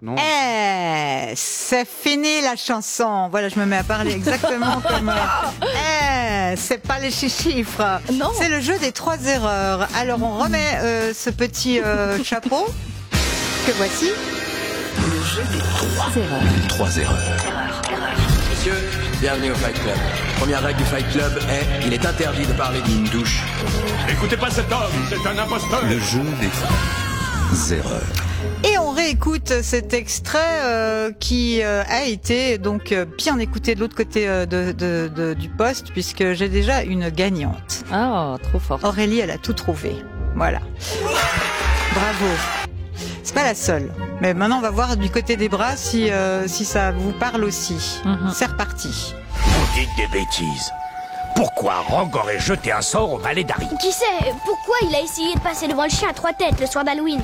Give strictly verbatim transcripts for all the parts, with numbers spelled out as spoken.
Non. Eh, c'est fini la chanson. Voilà, je me mets à parler exactement comme... Eh, c'est pas les chiffres. Non. C'est le jeu des trois erreurs. Alors, on remet euh, ce petit euh, chapeau que voici. Le jeu des trois erreurs. Trois erreurs. Messieurs, bienvenue au Fight Club. Première règle du Fight Club est il est interdit de parler d'une douche. Écoutez pas cet homme, c'est un imposteur. Le jeu des trois erreurs. Et on réécoute cet extrait euh, qui euh, a été donc euh, bien écouté de l'autre côté euh, de, de, de, du poste, puisque j'ai déjà une gagnante. Ah, trop fort. Aurélie, elle a tout trouvé. Voilà. Bravo. C'est pas la seule. Mais maintenant, on va voir du côté des bras si, euh, si ça vous parle aussi. Mhm. C'est reparti. Vous dites des bêtises. Pourquoi Rogue aurait jeté un sort au valet d'Harry? Qui sait pourquoi il a essayé de passer devant le chien à trois têtes le soir d'Halloween?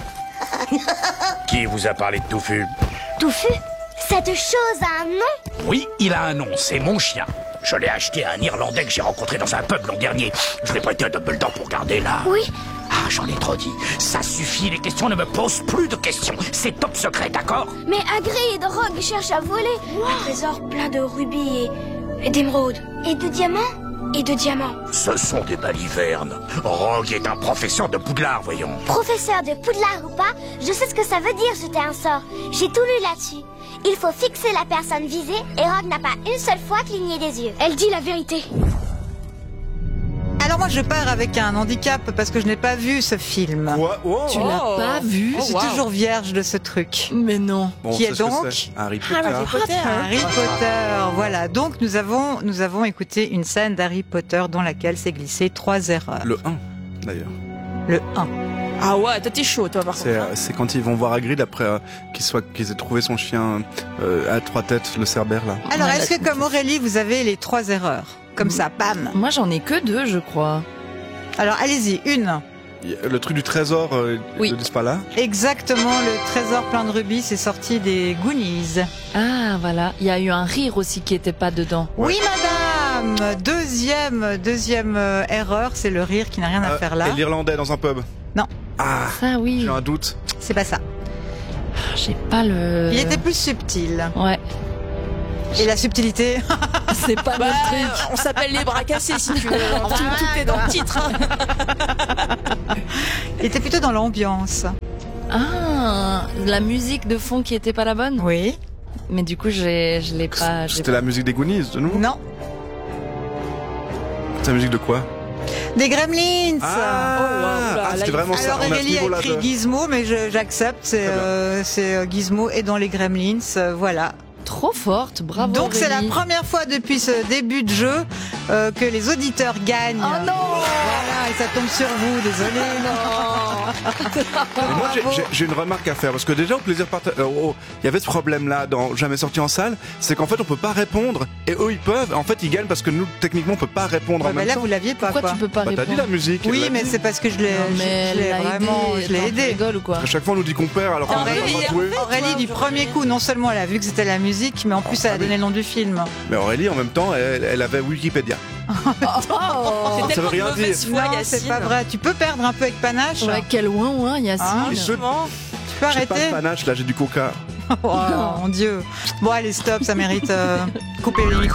Qui vous a parlé de Touffu? Touffu? Cette chose a un nom? Oui, il a un nom, c'est mon chien. Je l'ai acheté à un Irlandais que j'ai rencontré dans un pub l'an dernier. Je l'ai prêté à Dumbledore pour garder là. Oui. Ah, j'en ai trop dit. Ça suffit, les questions ne me posent plus de questions. C'est top secret, d'accord? Mais Hagrid et Rogue cherchent à voler un trésor plein de rubis et, et d'émeraudes. Et de diamants? Et de diamants. Ce sont des balivernes. Rogue est un professeur de Poudlard, voyons. Professeur de Poudlard ou pas, je sais ce que ça veut dire jeter un sort. J'ai tout lu là-dessus. Il faut fixer la personne visée et Rogue n'a pas une seule fois cligné des yeux. Elle dit la vérité. Alors moi, je pars avec un handicap parce que je n'ai pas vu ce film. Quoi? Oh. Tu l'as Oh. pas vu? Je suis toujours vierge de ce truc. Mais non. Bon, Qui c'est est ce que donc c'est. Harry Potter. Harry Potter, voilà. Donc nous avons nous avons écouté une scène d'Harry Potter dans laquelle s'est glissé trois erreurs. Le un, d'ailleurs. Le un. Ah ouais, t'es chaud toi par C'est, contre. euh, c'est quand ils vont voir Hagrid après euh, qu'il soit, qu'ils aient trouvé son chien euh, à trois têtes, le cerbère là. Alors Ouais, est-ce là, que comme Aurélie, vous avez les trois erreurs? Comme ça, bam. Moi j'en ai que deux, je crois. Alors allez-y, une. Il y a Le truc du trésor, euh, Oui. ils le disent pas là. Exactement, le trésor plein de rubis, c'est sorti des Goonies. Ah voilà, il y a eu un rire aussi qui était pas dedans. Oui, madame. Deuxième, deuxième euh, erreur, c'est le rire qui n'a rien à Euh, faire là. Et l'Irlandais dans un pub. Non. Ah, Ça oui. j'ai un doute. C'est pas ça. J'ai pas le. Il était plus subtil. Ouais. Et la subtilité. C'est pas notre truc. On s'appelle les bras cassés si tu veux. tout, tout est dans le titre. Il était plutôt dans l'ambiance. Ah, la musique de fond qui était pas la bonne. Oui. Mais du coup, j'ai, je l'ai pas. j'ai C'était la musique des Goonies, de nous. Non. C'est la musique de quoi? Des Gremlins. Ah, Oh, wow, là, ah, c'était là, vraiment ça. Alors On a ce Aurélie a niveau-là écrit de- Gizmo, mais je- j'accepte. C'est Très bien. euh, c'est, euh, Gizmo et dans les Gremlins. euh, voilà. Trop forte, bravo. Donc c'est la Aurélie. première fois depuis ce début de jeu euh, que les auditeurs gagnent. Oh non. Voilà, et ça tombe sur vous, désolé. Et moi, j'ai- j'ai- j'ai une remarque à faire parce que déjà au plaisir partagé, il y avait ce problème-là dans Jamais sorti en salle, c'est qu'en fait on peut pas répondre et eux ils peuvent. En fait ils gagnent parce que nous techniquement on peut pas répondre Ouais, en bah même là temps. vous l'aviez pas Pourquoi quoi. tu peux pas Bah, t'as dit répondre? la musique. Oui, la mais musique. c'est parce que je l'ai, Non, je- mais je l'ai elle l'a vraiment, aidé. je l'ai Attends, tu aidé. rigoles ou quoi? À chaque fois on nous dit qu'on perd alors qu'on n'a Aurélie, pas joué. Aurélie, du premier coup, non seulement elle a vu que c'était la musique, mais en plus elle a donné le nom du film. Mais Aurélie en même temps elle, elle avait Wikipédia. C'est Ça veut tellement rien de mauvaise dire. foi, Non, Yacine. c'est pas vrai. Tu peux perdre un peu avec panache. Ouais, quel ouin ouin, Yacine. Ah, Et ceux- Tu peux J'ai pas de arrêter. panache là, j'ai du coca. Oh mon Dieu. Bon allez stop, ça mérite euh, couper les micros.